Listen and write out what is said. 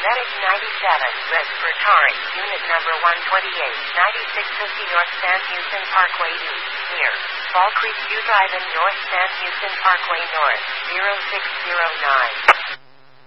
Medic 97, Respiratory, Unit number 128, 9650 North San Houston Parkway East, near Fall Creek View Drive-In North San Houston Parkway North, 0609.